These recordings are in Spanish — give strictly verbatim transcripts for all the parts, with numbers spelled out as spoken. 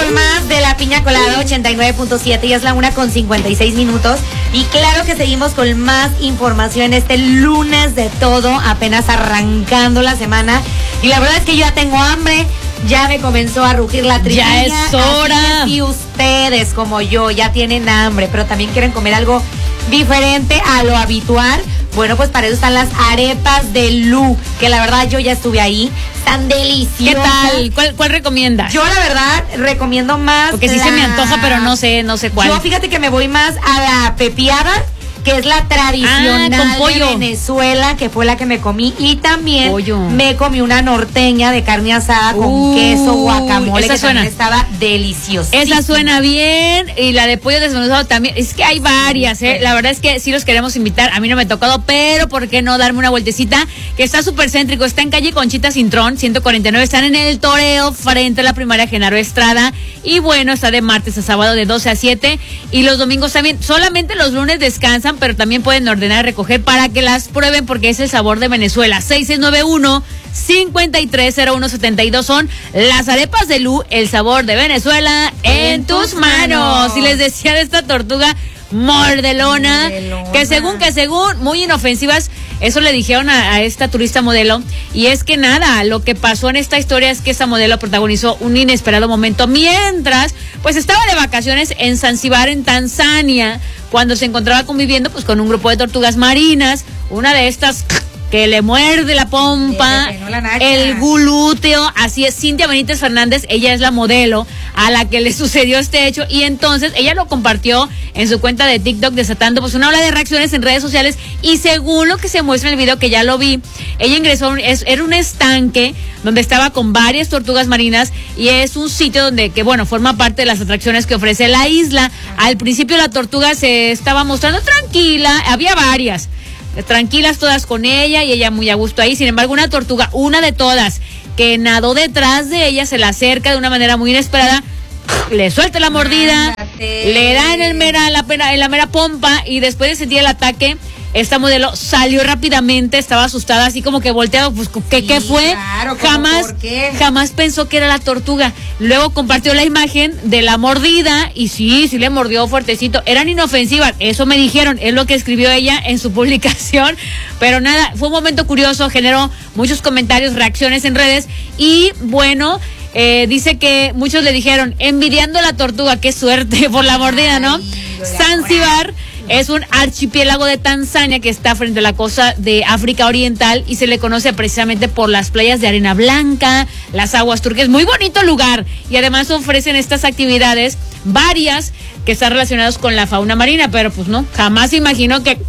con más de la Piña Colada ochenta y nueve punto siete y es la una con cincuenta y seis minutos. Y claro que seguimos con más información este lunes de todo, apenas arrancando la semana. Y la verdad es que yo ya tengo hambre, ya me comenzó a rugir la tripilla. Ya es hora. Si ustedes, como yo, ya tienen hambre, pero también quieren comer algo diferente a lo habitual, bueno, pues para eso están las arepas de Lu, que la verdad yo ya estuve ahí, están deliciosas. ¿Qué tal? ¿Cuál, cuál recomiendas? Yo la verdad recomiendo más. Porque sí la... se me antoja, pero no sé, no sé cuál. Yo fíjate que me voy más a la pepiada, que es la tradicional ah, con pollo. de Venezuela, que fue la que me comí. Y también pollo. me comí una norteña de carne asada con uh, queso, guacamole, esa que suena. también estaba deliciosa. Esa suena bien, y la de pollo desmenuzado también. Es que hay varias, ¿eh? La verdad es que sí los queremos invitar. A mí no me ha tocado, pero ¿por qué no darme una vueltecita? Que está súper céntrico. Está en calle Conchita Cintrón, ciento cuarenta y nueve. Están en el Toreo, frente a la primaria Genaro Estrada. Y bueno, está de martes a sábado de doce a siete. Y los domingos también. Solamente los lunes descansan, pero también pueden ordenar y recoger para que las prueben, porque es el sabor de Venezuela. seis seis nueve uno, cinco tres cero uno siete dos son las arepas de Lu, el sabor de Venezuela en, en tus manos. manos. Y les decía de esta tortuga mordelona, mordelona, que según que según muy inofensivas, eso le dijeron a, a esta turista modelo. Y es que nada, lo que pasó en esta historia es que esta modelo protagonizó un inesperado momento mientras pues estaba de vacaciones en Zanzíbar, en Tanzania, cuando se encontraba conviviendo pues con un grupo de tortugas marinas. Una de estas que le muerde la pompa, la el glúteo, así es. Cintia Benítez Fernández, ella es la modelo a la que le sucedió este hecho, y entonces ella lo compartió en su cuenta de TikTok, desatando pues una ola de reacciones en redes sociales. Y según lo que se muestra en el video, que ya lo vi, ella ingresó, es, era un estanque donde estaba con varias tortugas marinas, y es un sitio donde, que bueno, forma parte de las atracciones que ofrece la isla. Al principio la tortuga se estaba mostrando tranquila, había varias tranquilas todas con ella y ella muy a gusto ahí. Sin embargo, una tortuga, una de todas, que nadó detrás de ella, se la acerca de una manera muy inesperada, le suelta la mordida, Mándate. le da en, el mera, en, la pera, en la mera pompa, y después de sentir el ataque, esta modelo salió rápidamente, estaba asustada, así como que volteado, pues ¿qué, sí, qué fue? Claro, jamás, ¿por qué? jamás pensó que era la tortuga. Luego compartió la imagen de la mordida, y sí, sí le mordió fuertecito. Eran inofensivas, eso me dijeron, es lo que escribió ella en su publicación. Pero nada, fue un momento curioso, generó muchos comentarios, reacciones en redes, y bueno, eh, dice que muchos le dijeron, envidiando a la tortuga, qué suerte por la mordida, ¿no? Zanzíbar es un archipiélago de Tanzania que está frente a la costa de África Oriental, y se le conoce precisamente por las playas de arena blanca, las aguas turquesas. Muy bonito lugar, y además ofrecen estas actividades varias que están relacionadas con la fauna marina, pero pues no, jamás imaginó que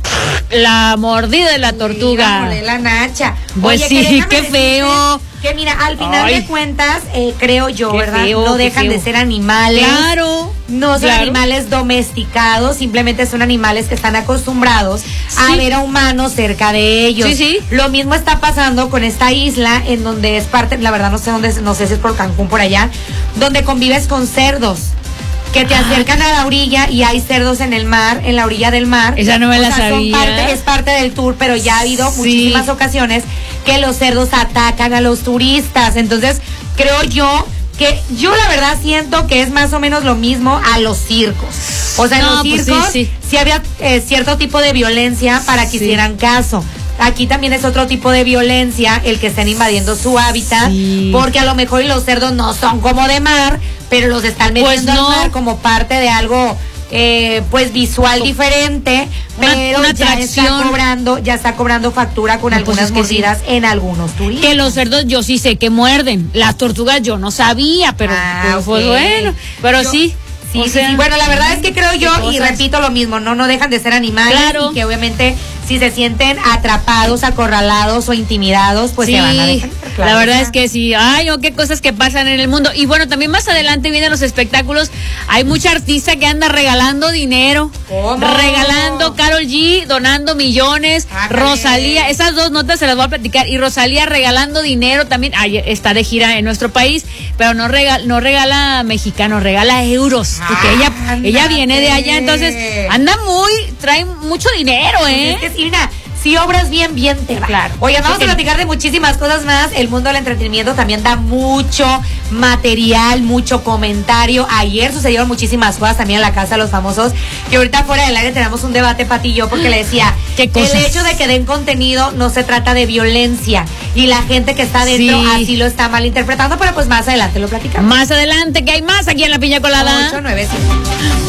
la mordida de la tortuga. Sí, la nacha. Pues Oye, sí, qué feo. Que mira, al final Ay, de cuentas, eh, creo yo, ¿verdad? Feo, no dejan de ser animales. Claro. No son claro. animales domesticados, simplemente son animales que están acostumbrados sí. a ver a humanos cerca de ellos. Sí, sí. Lo mismo está pasando con esta isla, en donde es parte, la verdad no sé dónde, no sé si es por Cancún, por allá, donde convives con cerdos. Que te acercan a la orilla y hay cerdos en el mar, en la orilla del mar. Esa no me o la sea, sabía. Son parte, es parte del tour, pero ya ha habido sí. muchísimas ocasiones que los cerdos atacan a los turistas. Entonces, creo yo que yo la verdad siento que es más o menos lo mismo a los circos. O sea, en no, los circos pues sí, sí. sí había eh, cierto tipo de violencia para que sí. hicieran caso. Aquí también es otro tipo de violencia el que estén invadiendo su hábitat, sí. porque a lo mejor los cerdos no son como de mar, pero los están metiendo pues no. al mar como parte de algo eh, pues visual diferente, una, pero una ya está cobrando, ya está cobrando factura con no, algunas pues mordidas sí. en algunos turistas. Que los cerdos yo sí sé que muerden, las tortugas yo no sabía, pero ah, pues, okay. bueno, pero yo, sí. Sí, o sí, sea, sí. Bueno, la verdad es que creo yo, y repito lo mismo, no, no dejan de ser animales, claro. y que obviamente si se sienten atrapados, acorralados o intimidados, pues sí, se van a dejar. Claro, la verdad ya. es que sí, ay, oh, qué cosas que pasan en el mundo. Y bueno, también más adelante vienen los espectáculos. Hay mucha artista que anda regalando dinero. ¿Cómo? Regalando, Karol G, donando millones. Ájale. Rosalía, esas dos notas se las voy a platicar. Y Rosalía regalando dinero también. Ay, está de gira en nuestro país, pero no regala, no regala mexicano, regala euros. Porque ah, ella, ella viene de allá, entonces anda muy, trae mucho dinero, ¿eh? Es que sí, mira, si obras bien, bien te va. Claro. Oye, vamos sí, a platicar de muchísimas cosas más. El mundo del entretenimiento también da mucho material, mucho comentario. Ayer sucedieron muchísimas cosas también en la Casa de los Famosos, que ahorita fuera del aire tenemos un debate, Pati y yo, porque le decía, ¿Qué cosas? El hecho de que den contenido no se trata de violencia, y la gente que está dentro Sí. así lo está malinterpretando, pero pues más adelante lo platicamos. Más adelante, que hay más aquí en La Piña Colada. ocho nueve cinco